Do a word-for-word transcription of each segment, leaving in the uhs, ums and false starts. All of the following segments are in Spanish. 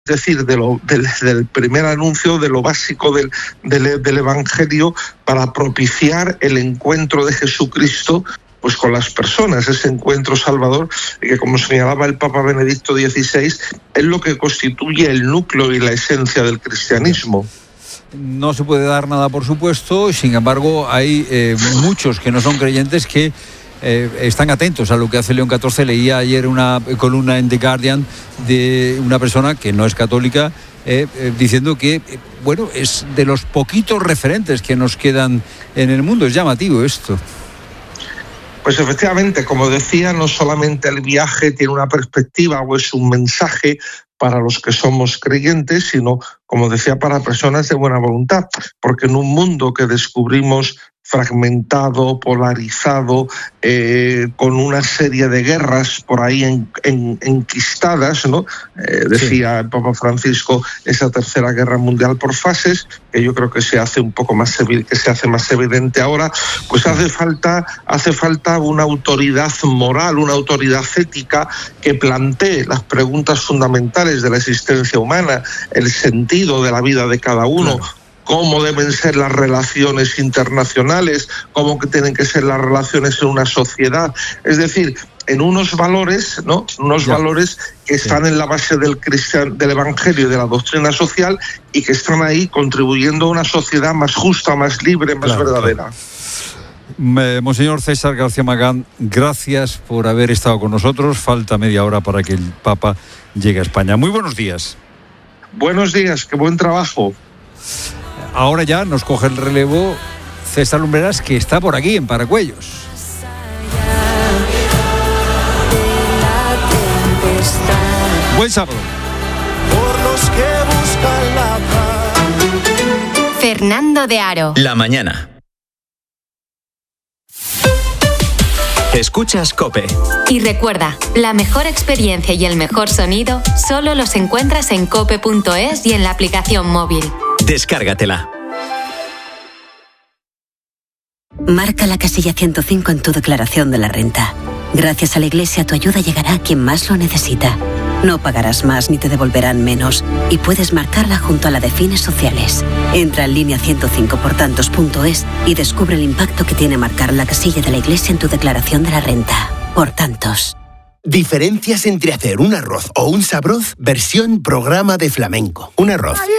es decir, de lo, del, del primer anuncio, de lo básico del, del, del Evangelio, para propiciar el encuentro de Jesucristo pues con las personas, ese encuentro salvador, que como señalaba el Papa Benedicto dieciséis, es lo que constituye el núcleo y la esencia del cristianismo. No se puede dar nada, por supuesto, sin embargo hay eh, muchos que no son creyentes que eh, están atentos a lo que hace León catorce. Leía ayer una columna en The Guardian de una persona que no es católica, eh, eh, diciendo que, eh, bueno, es de los poquitos referentes que nos quedan en el mundo. Es llamativo esto. Pues efectivamente, como decía, no solamente el viaje tiene una perspectiva o es un mensaje para los que somos creyentes, sino, como decía, para personas de buena voluntad, porque en un mundo que descubrimos fragmentado, polarizado, eh, con una serie de guerras por ahí en, en, enquistadas, ¿no? Eh, decía el Papa Francisco, esa tercera guerra mundial por fases, que yo creo que se hace un poco más que se hace más evidente ahora, pues hace falta, hace falta una autoridad moral, una autoridad ética que plantee las preguntas fundamentales de la existencia humana, el sentido de la vida de cada uno. Claro. Cómo deben ser las relaciones internacionales, cómo que tienen que ser las relaciones en una sociedad. Es decir, en unos valores, ¿no? Unos ya. valores que están sí. en la base del cristian, del Evangelio y de la doctrina social, y que están ahí contribuyendo a una sociedad más justa, más libre, más claro, verdadera. Claro. Monseñor César García Magán, gracias por haber estado con nosotros. Falta media hora para que el Papa llegue a España. Muy buenos días. Buenos días, qué buen trabajo. Ahora ya nos coge el relevo César Lumbreras, que está por aquí en Paracuellos. Buen sábado. Por los que buscan la paz. Fernando de Aro. La mañana. Escuchas COPE. Y recuerda, la mejor experiencia y el mejor sonido solo los encuentras en cope punto es y en la aplicación móvil. Descárgatela. Marca la casilla ciento cinco en tu declaración de la renta. Gracias a la Iglesia, tu ayuda llegará a quien más lo necesita. No pagarás más ni te devolverán menos, y puedes marcarla junto a la de fines sociales. Entra en línea ciento cinco por tantos punto es y descubre el impacto que tiene marcar la casilla de la Iglesia en tu declaración de la renta. Por tantos. Diferencias entre hacer un arroz o un sabroz versión programa de flamenco. Un arroz. ¡Ay, ay,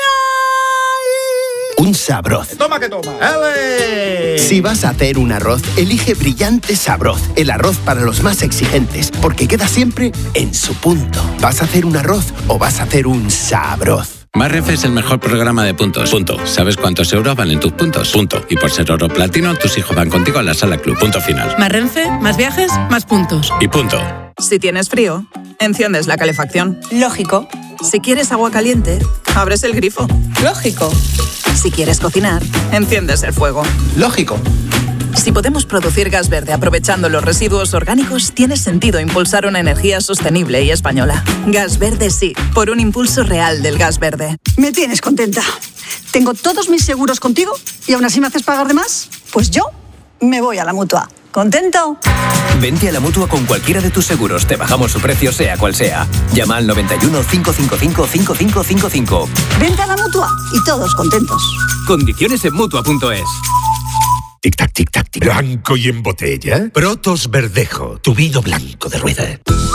ay! Un sabroz. Toma que toma. ¡Ale! Si vas a hacer un arroz, elige Brillante Sabroz, el arroz para los más exigentes, porque queda siempre en su punto. ¿Vas a hacer un arroz o vas a hacer un sabroz? Más Renfe es el mejor programa de puntos. Punto. ¿Sabes cuántos euros valen tus puntos? Punto. Y por ser oro platino, tus hijos van contigo a la sala club. Punto final. Más Renfe, más viajes, más puntos. Y punto. Si tienes frío, enciendes la calefacción. Lógico. Si quieres agua caliente, abres el grifo. Lógico. Si quieres cocinar, enciendes el fuego. Lógico. Si podemos producir gas verde aprovechando los residuos orgánicos, tiene sentido impulsar una energía sostenible y española. Gas verde sí, por un impulso real del gas verde. Me tienes contenta. Tengo todos mis seguros contigo y aún así me haces pagar de más. Pues yo me voy a la Mutua. ¿Contento? Vente a la Mutua con cualquiera de tus seguros. Te bajamos su precio, sea cual sea. Llama al noventa y uno, cinco cinco cinco, cinco cinco cinco cinco. Vente a la Mutua y todos contentos. Condiciones en Mutua punto es. Tic-tac, tic-tac, tic. Blanco y en botella. Protos Verdejo, tu vino blanco de rueda.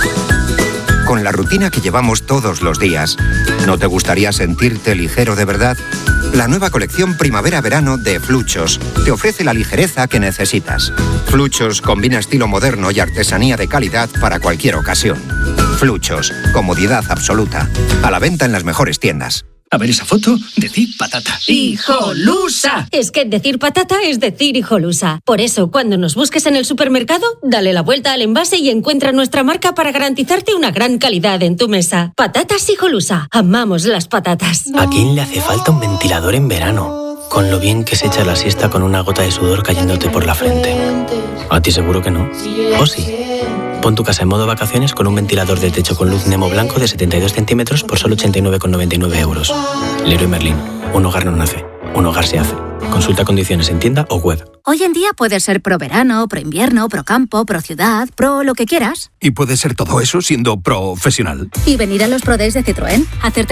Con la rutina que llevamos todos los días, ¿no te gustaría sentirte ligero de verdad? La nueva colección Primavera-Verano de Fluchos te ofrece la ligereza que necesitas. Fluchos combina estilo moderno y artesanía de calidad para cualquier ocasión. Fluchos, comodidad absoluta. A la venta en las mejores tiendas. A ver esa foto, decir patata. ¡Hijolusa! Es que decir patata es decir hijolusa. Por eso, cuando nos busques en el supermercado, dale la vuelta al envase y encuentra nuestra marca para garantizarte una gran calidad en tu mesa. Patatas Hijolusa. Amamos las patatas. ¿A quién le hace falta un ventilador en verano? Con lo bien que se echa la siesta con una gota de sudor cayéndote por la frente. A ti seguro que no. ¿O sí? Pon tu casa en modo vacaciones con un ventilador de techo con luz Nemo blanco de setenta y dos centímetros por solo ochenta y nueve con noventa y nueve euros. Leroy Merlin. Un hogar no nace, un hogar se hace. Consulta condiciones en tienda o web. Hoy en día puedes ser pro verano, pro invierno, pro campo, pro ciudad, pro lo que quieras. Y puede ser todo eso siendo profesional. Y venir a los Pro Days de Citroën, hacerte